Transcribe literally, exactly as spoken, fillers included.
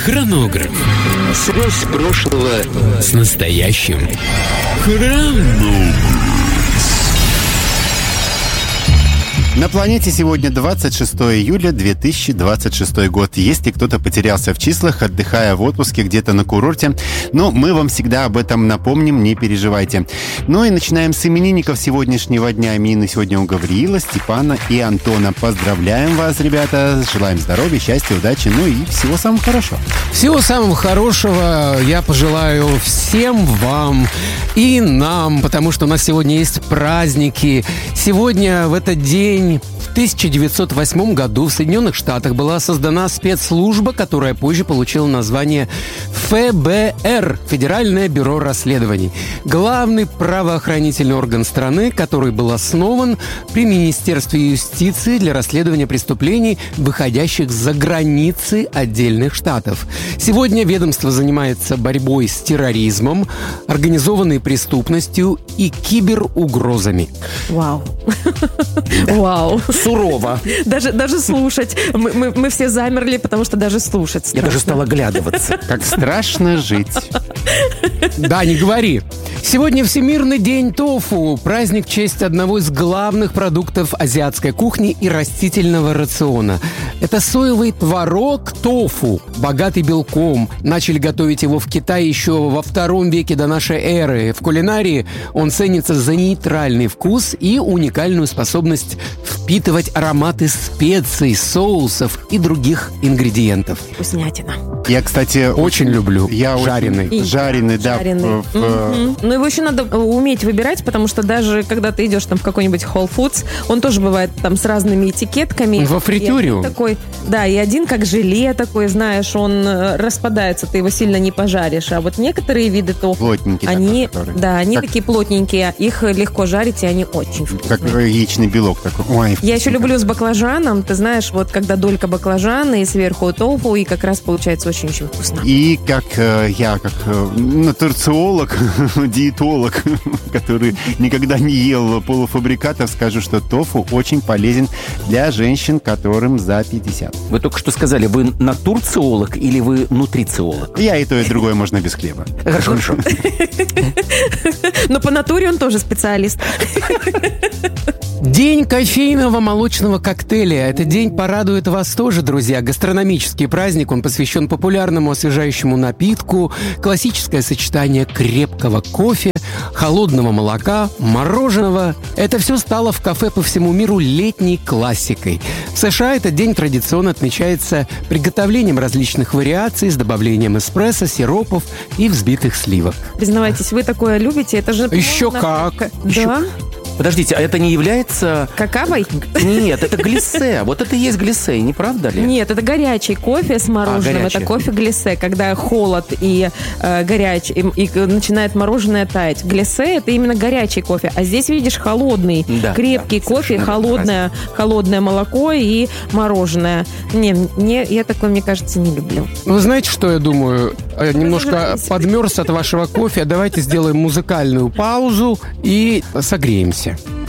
Хронограф. Связь прошлого с настоящим. Хронограф. На планете сегодня двадцать шестого июля две тысячи двадцать шестой год. Если кто-то потерялся в числах, отдыхая в отпуске где-то на курорте, но мы вам всегда об этом напомним, не переживайте. Ну и начинаем с именинников сегодняшнего дня. Именины сегодня у Гавриила, Степана и Антона. Поздравляем вас, ребята. Желаем здоровья, счастья, удачи, ну и всего самого хорошего. Всего самого хорошего я пожелаю всем вам и нам, потому что у нас сегодня есть праздники. Сегодня в этот день в тысяча девятьсот восьмом году в Соединенных Штатах была создана спецслужба, которая позже получила название эф бэ эр – Федеральное бюро расследований. Главный правоохранительный орган страны, который был основан при Министерстве юстиции для расследования преступлений, выходящих за границы отдельных штатов. Сегодня ведомство занимается борьбой с терроризмом, организованной преступностью и киберугрозами. Вау. Вау. Сурово. Даже, даже слушать. Мы, мы, мы все замерли, потому что даже слушать страшно. Я даже стал оглядываться. Как страшно жить. Да, не говори. Сегодня Всемирный день тофу. Праздник в честь одного из главных продуктов азиатской кухни и растительного рациона. Это соевый творог тофу, богатый белком. Начали готовить его в Китае еще во втором веке до нашей эры. В кулинарии он ценится за нейтральный вкус и уникальную способность впитывать ароматы специй, соусов и других ингредиентов. Вкуснятина. Я, кстати, Очень люблю я жареный. очень- Жареный, да. Жареный. в- в- Мгм. Но его еще надо уметь выбирать, потому что даже когда ты идешь там в какой-нибудь Whole Foods, он тоже бывает там с разными этикетками. Во фритюре И он. один такой, да, и один как желе такой, знаешь, он э, распадается, ты его сильно не пожаришь. А вот некоторые виды тофу, Плотненький они, такой, который. да, они Как- такие плотненькие, их легко жарить, и они очень вкусные. Как яичный белок такой. Ой, Я еще люблю с баклажаном, ты знаешь, вот когда долька баклажана и сверху тофу, и как раз получается очень-очень вкусно. И как э, я, как э, нутрициолог, диетолог, который никогда не ел полуфабрикатов, скажу, что тофу очень полезен для женщин, которым за пятьдесят. Вы только что сказали, вы натурциолог или вы нутрициолог? Я и то, и другое можно без хлеба. Хорошо, хорошо. Но по натуре он тоже специалист. День кофейного молочного коктейля. Этот день порадует вас тоже, друзья. Гастрономический праздник. Он посвящен популярному освежающему напитку. Классическое сочетание крепкого кофе, холодного молока, мороженого. Это все стало в кафе по всему миру летней классикой. В США этот день традиционно отмечается приготовлением различных вариаций с добавлением эспрессо, сиропов и взбитых сливок. Признавайтесь, вы такое любите? Это же... Еще по-моему, как. на- Еще Да? Подождите, а это не является... Какавой? Нет, это глиссе. Вот это и есть глиссе, не правда ли? Нет, это горячий кофе с мороженым. А, горячий. Это кофе глиссе, когда холод и э, горячий, и, и начинает мороженое таять. Глиссе — это именно горячий кофе. А здесь, видишь, холодный, Да, крепкий да, кофе, совершенно холодное, холодное молоко и мороженое. Не, не, я такое, мне кажется, не люблю. Вы знаете, что я думаю? Э, Немножко зажигались. подмерз от вашего кофе. Давайте сделаем музыкальную паузу и согреемся.